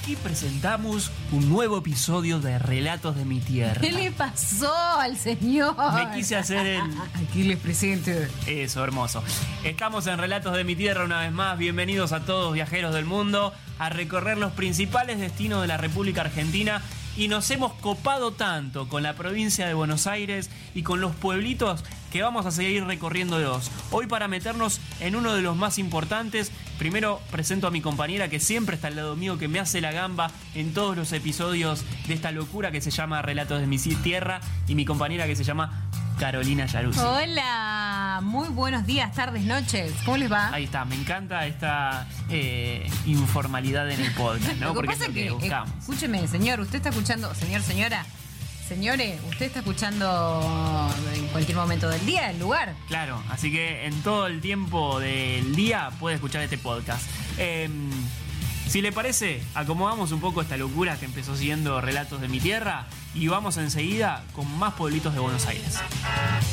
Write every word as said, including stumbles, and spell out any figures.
Aquí presentamos un nuevo episodio de Relatos de mi Tierra. ¿Qué le pasó al señor? Me quise hacer el... Aquí les presento. Eso, hermoso. Estamos en Relatos de mi Tierra una vez más. Bienvenidos a todos viajeros del mundo a recorrer los principales destinos de la República Argentina. Y nos hemos copado tanto con la provincia de Buenos Aires y con los pueblitos que vamos a seguir recorriéndolos. Hoy, para meternos en uno de los más importantes, primero presento a mi compañera que siempre está al lado mío, que me hace la gamba en todos los episodios de esta locura que se llama Relatos de mi Tierra, y mi compañera que se llama Carolina Yaruzzi. Hola, muy buenos días, tardes, noches. ¿Cómo les va? Ahí está, me encanta esta eh, informalidad en el podcast, ¿no? Lo que Porque pasa es lo que, que buscamos. escúcheme, señor, usted está escuchando, señor, señora, señores, usted está escuchando en cualquier momento del día, del lugar. Claro, así que en todo el tiempo del día puede escuchar este podcast. Eh, si le parece, acomodamos un poco esta locura que empezó siendo Relatos de mi Tierra y vamos enseguida con más pueblitos de Buenos Aires.